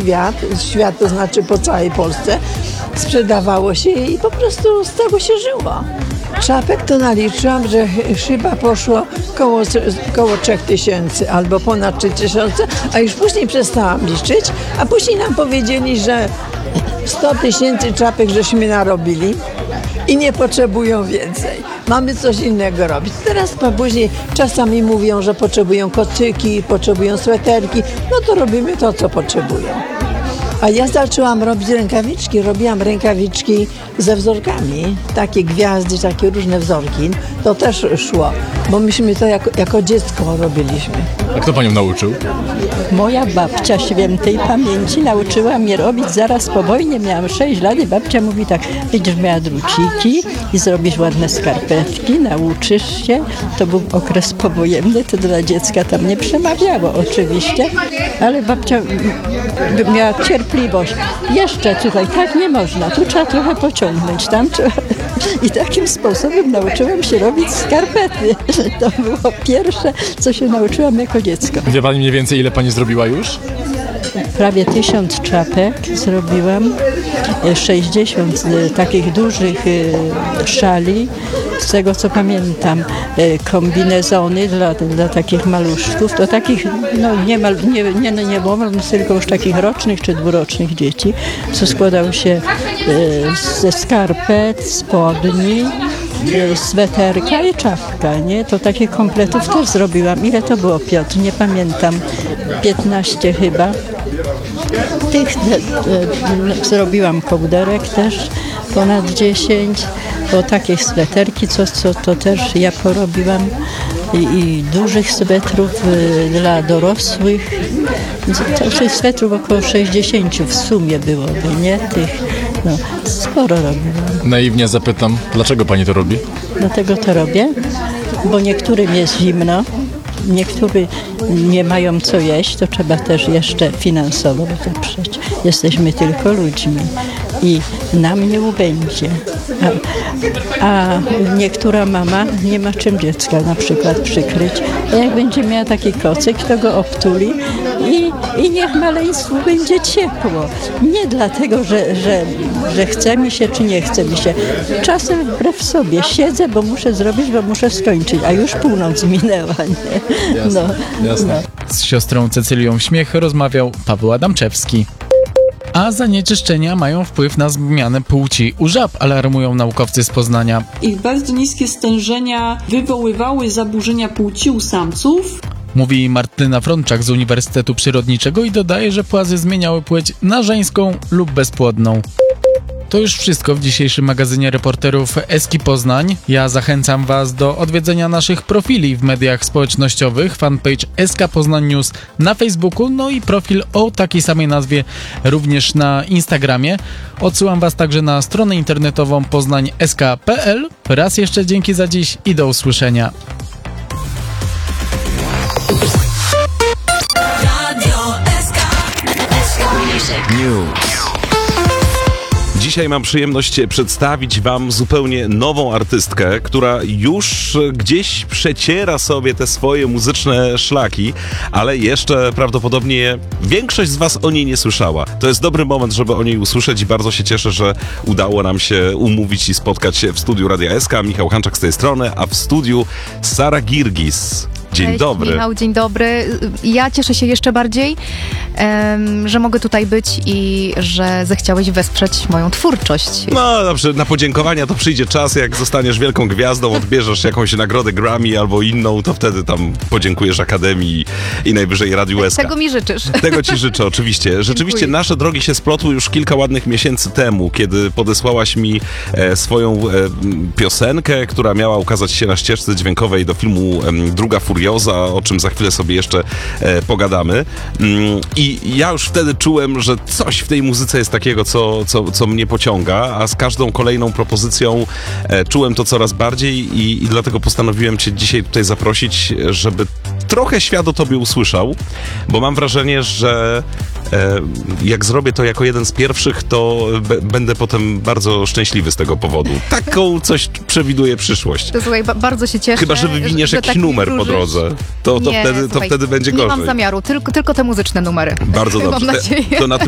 świat to znaczy po całej Polsce, sprzedawało się i po prostu z tego się żyło. Czapek to naliczyłam, że chyba poszło koło 3000 albo ponad 3000, a już później przestałam liczyć, a później nam powiedzieli, że 100 000 czapek żeśmy narobili i nie potrzebują więcej. Mamy coś innego robić. Teraz później czasami mówią, że potrzebują kocyki, potrzebują sweterki, no to robimy to, co potrzebują. A ja zaczęłam robić rękawiczki. Robiłam rękawiczki ze wzorkami. Takie gwiazdy, takie różne wzorki. To też szło, bo myśmy to jako dziecko robiliśmy. A kto panią nauczył? Moja babcia świętej pamięci nauczyła mnie robić zaraz po wojnie. Miałam 6 lat i babcia mówi tak, będziesz miała druciki i zrobisz ładne skarpetki, nauczysz się. To był okres powojenny, to dla dziecka tam nie przemawiało oczywiście, ale babcia miała cierpliwość. Jeszcze tutaj tak nie można, tu trzeba trochę pociągnąć, tam trzeba... I takim sposobem nauczyłam się robić skarpety. To było pierwsze, co się nauczyłam jako dziecko. Wie pani mniej więcej, ile pani zrobiła już? Prawie 1000 czapek zrobiłam, 60 takich dużych szali, z tego co pamiętam, kombinezony dla takich maluszków, to takich nie tylko już takich rocznych czy dwurocznych dzieci, co składał się ze skarpet, spodni, sweterka i czapka, nie? To takich kompletów też zrobiłam. Ile to było, Piotr? Nie pamiętam. 15 chyba. Tych zrobiłam kołderek też, ponad 10, bo takie sweterki, co to też ja porobiłam i dużych swetrów dla dorosłych. Tych swetrów około 60 w sumie byłoby, nie? Sporo robiłam. Naiwnie zapytam, dlaczego pani to robi? Dlatego to robię, bo niektórym jest zimno, niektórzy nie mają co jeść, to trzeba też jeszcze finansowo wesprzeć. Jesteśmy tylko ludźmi i nam nie ubędzie. A niektóra mama nie ma czym dziecka na przykład przykryć. A jak będzie miała taki kocyk, to go obtuli i niech maleństwu będzie ciepło. Nie dlatego, że chce mi się, czy nie chce mi się. Czasem wbrew sobie siedzę, bo muszę zrobić, bo muszę skończyć, a już północ minęła. Nie? Jasne. Z siostrą Cecylią Śmiech rozmawiał Paweł Adamczewski. A zanieczyszczenia mają wpływ na zmianę płci u żab, alarmują naukowcy z Poznania. Ich bardzo niskie stężenia wywoływały zaburzenia płci u samców. Mówi Martyna Frączak z Uniwersytetu Przyrodniczego i dodaje, że płazy zmieniały płeć na żeńską lub bezpłodną. To już wszystko w dzisiejszym magazynie reporterów Eski Poznań. Ja zachęcam Was do odwiedzenia naszych profili w mediach społecznościowych, fanpage SK Poznań News na Facebooku, no i profil o takiej samej nazwie również na Instagramie. Odsyłam Was także na stronę internetową poznań.sk.pl. Raz jeszcze dzięki za dziś i do usłyszenia. News. Dzisiaj mam przyjemność przedstawić Wam zupełnie nową artystkę, która już gdzieś przeciera sobie te swoje muzyczne szlaki, ale jeszcze prawdopodobnie większość z Was o niej nie słyszała. To jest dobry moment, żeby o niej usłyszeć i bardzo się cieszę, że udało nam się umówić i spotkać się w studiu Radia SK. Michał Hanczak z tej strony, a w studiu Sara Girgis. Dzień Cześć, dobry. Michał, dzień dobry. Ja cieszę się jeszcze bardziej, że mogę tutaj być i że zechciałeś wesprzeć moją twórczość. No dobrze, na podziękowania to przyjdzie czas, jak zostaniesz wielką gwiazdą, odbierzesz jakąś nagrodę Grammy albo inną, to wtedy tam podziękujesz Akademii i najwyżej Radiu SK. Tego mi życzysz. Tego ci życzę, oczywiście. Rzeczywiście Dziękuję. nasze drogi się splotły już kilka ładnych miesięcy temu, kiedy podesłałaś mi swoją piosenkę, która miała ukazać się na ścieżce dźwiękowej do filmu Druga Furioza, o czym za chwilę sobie jeszcze pogadamy. I ja już wtedy czułem, że coś w tej muzyce jest takiego, co mnie pociąga, a z każdą kolejną propozycją czułem to coraz bardziej i dlatego postanowiłem Cię dzisiaj tutaj zaprosić, żeby trochę świat o Tobie usłyszał, bo mam wrażenie, że jak zrobię to jako jeden z pierwszych, to będę potem bardzo szczęśliwy z tego powodu. Taką coś przewiduje przyszłość. To, słuchaj, bardzo się cieszę. Chyba, że wywiniesz że jakiś tak mi numer po wróżysz. drodze. To Nie, słuchaj, wtedy będzie nie gorzej. mam zamiaru, tylko te muzyczne numery. Bardzo dobrze. Mam nadzieję. To na tym